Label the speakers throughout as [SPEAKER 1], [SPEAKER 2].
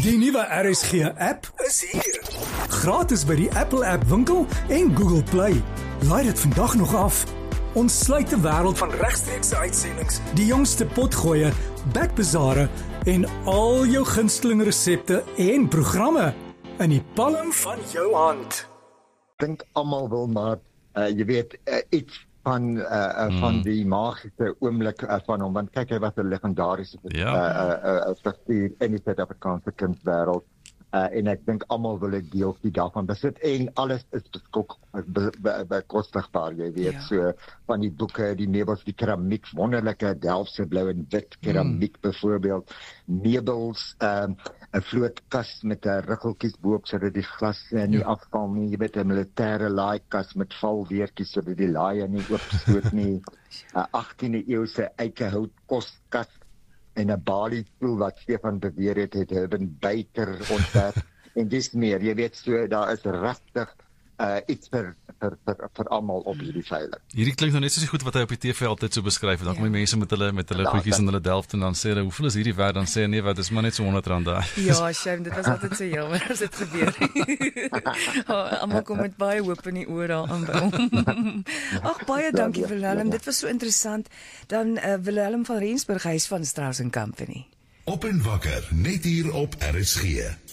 [SPEAKER 1] Die nuwe RSG app is hier. Gratis by die Apple App Winkel en Google Play. Laai dit vandag nog af. Ons sluit die wêreld van regstreekse uitsendings, die jongste potgoeie, backbazare en al jou gunsteling resepte en programme in die palm van jou hand.
[SPEAKER 2] Ek dink almal wil maar jy weet iets van die magiese oomblik van hom, want kyk, hy was 'n legendariese figuur in die Suid-Afrikaanse kunswêreld. En ek dink almal wil 'n deeltjie daarvan besit en alles is bekostigbaar, jy weet, so van die boeke, die meubels, die keramiek, wonderlike Delftse blou en wit keramiek byvoorbeeld, meubels, 'n vlootkas met 'n ruggeltjies bo-op sodat die glas nie afval nie, jy weet, 'n militêre laaikas met valweertjies sodat die laaie nie oopstoot nie, 'n 18de eeuse eikehout koskas en 'n baliestoel wat Stefan beweer het Urban Baker ontwerp en dis meer, jy weet, so daar is regtig iets vir almal op hierdie veiling.
[SPEAKER 3] Hierdie klink nou net soos die goed wat hy op die TV altyd so beskryf het. Dan kom die mense met hulle goedjies in hulle Delft en dan sê hulle, hoeveel is hierdie werd? Dan sê hy, nee, wat is maar net so R100 daar.
[SPEAKER 4] Ja, shame, dit was altyd so jammer as dit gebeur. Almal kom met baie hoop in die oor daar aan by hom. Ag, baie dankie Willem, dit was so interessant. Dan Willem van Rensburg, hy is van Strauss & Company.
[SPEAKER 5] Op en wakker, net hier op RSG.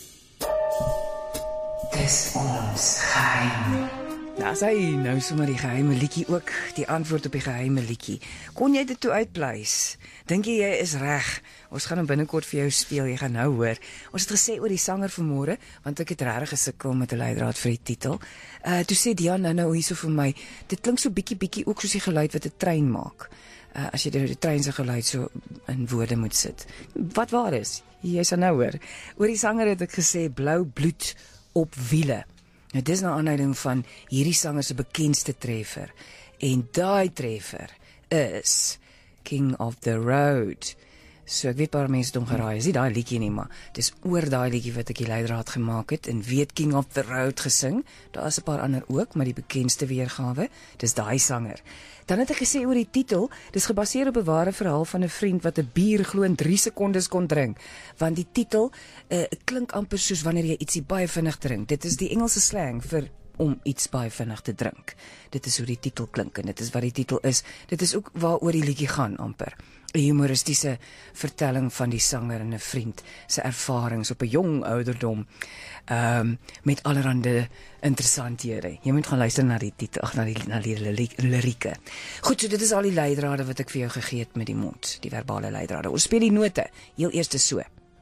[SPEAKER 4] Dis ons geheim. Nou sê nou sommer die geheime liedjie ook, die antwoord op die geheime liedjie. Kon jy dit toe uitpleis? Dink jy is reg? Ons gaan hom binnekort vir jou speel, jy gaan nou hoor. Ons het gesê oor die sanger vanmôre, want ek het regtig gesukkel met 'n leidraad vir die titel. Toe sê Dian nou hierso vir my, dit klink so bietjie ook soos die geluid wat 'n trein maak. As jy die trein se geluid so in woorde moet sit. Wat waar is? Jy sal nou hoor. Oor die sanger het ek gesê blou bloed op wiele. Nou dis na aanleiding van hierdie sanger se bekendste treffer. En daai treffer is King of the Road. So ek weet paar mense het hom geraai, is nie daai liedjie nie, maar dis oor daai liedjie wat ek die leidraad gemaak het en weet King of the Road gesing. Daar is 'n paar ander ook, maar die bekendste weergawe, dis daai sanger. Dan het ek gesê oor die titel, dis gebaseer op 'n ware verhaal van 'n vriend wat 'n bier glo in 3 sekondes kon drink, want die titel klink amper soos wanneer jy ietsie baie vinnig drink. Dit is die Engelse slang vir om iets baie vinnig te drink. Dit is hoe die titel klink en dit is wat die titel is. Dit is ook waaroor die liedjie gaan amper. 'n Humoristiese vertelling van die sanger en 'n vriend se ervarings op 'n jong ouderdom met allerhande interessanthede. Jy moet gaan luister na die titel, na die lirieke. Goed, so dit is al die leidrade wat ek vir jou gegee het met die mond, die verbale leidrade. Ons speel die note, heel eers so.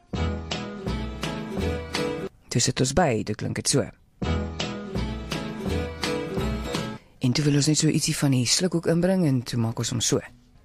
[SPEAKER 4] Toe sit ons by, dit klink dit so. En toe wil ons net so ietsie van die slukhoek inbring en toe maak ons hom so.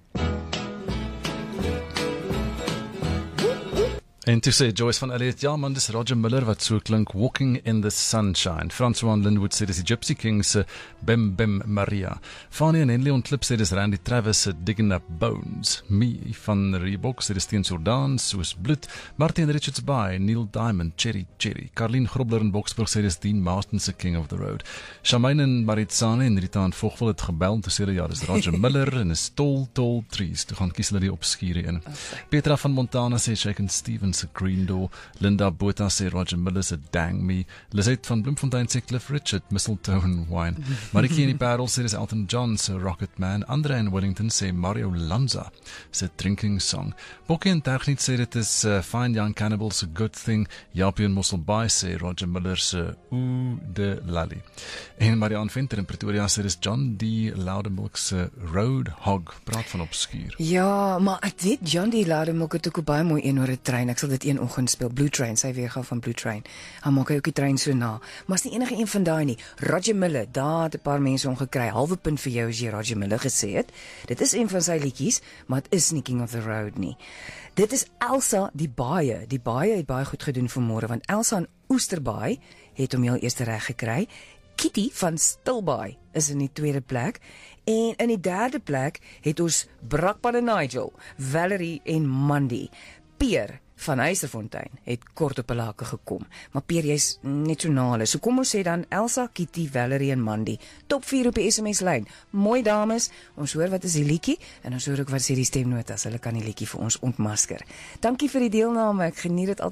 [SPEAKER 3] En toe sê Joyce van Elliot, ja man, dis Roger Miller wat so klink, Walking in the Sunshine. François Linwood sê dis die Gypsy Kings se Bim Bim Maria. Fanny en Leon Klip sê dis Randy Travis se Digging Up Bones. Me van Reebok sê dis Teen Jordan, soos bloed. Martin Richards Bay, Neil Diamond, Cherry Cherry. Carlien Grobler in Boksburg sê dis Dean Marston se King of the Road. Shamaine en Maritsane en Rita en Vogel het gebel te sê ja, dis Roger Miller en is Tall Trees. Toe gaan kies hulle die obskure een. Petra van Montana sê Shakin' Stevens se Green Door, Linda Botha sê Roger Miller se Dang Me, Lisette van Bloemfontein sê Cliff Richard, Mistletoe Wine, Marikie en die Parel sê dis Elton John se Rocket Man, Andre in Wellington sê Mario Lanza se Drinking Song, Bokkie en Tergniet sê dit is Fine Young Cannibal se Good Thing, Japie en Mosselbaai sê Roger Miller se Ooh de Lally, en Marianne Venter in Pretoria sê dis John D. Loudemilk se Roadhog, praat van obskuur.
[SPEAKER 4] Ja, maar ek weet John D. Loudemilk het ook baie mooi een oor 'n trein. Ek sal dit een oggend speel, Blue Train, sy weergawe van Blue Train. Hy maak ook die trein so na. Maar is nie enige een van daai nie. Roger Miller, daar het 'n paar mense hom gekry. Halwe punt vir jou as jy Roger Miller gesê het. Dit is een van sy liedjies, maar dit is nie King of the Road nie. Dit is Elsa die Baie. Die Baie het baie goed gedoen vanmôre, want Elsa in Oesterbaai het hom heel eers reg gekry. Kitty van Stilbaai is in die tweede plek. En in die derde plek het ons Brakpan en Nigel, Valerie en Mandy. Peer van Huisterfontein het kort op 'n lake gekom. Maar Peer, jy's net so na hulle. So kom ons sê dan Elsa, Kitty, Valerie en Mandy. Top 4 op die SMS-lyn. Mooi dames, ons hoor wat is die liedjie en ons hoor ook wat sê die stemnotas. Hulle kan die liedjie vir ons ontmasker. Dankie vir die deelname. Ek geniet dit altyd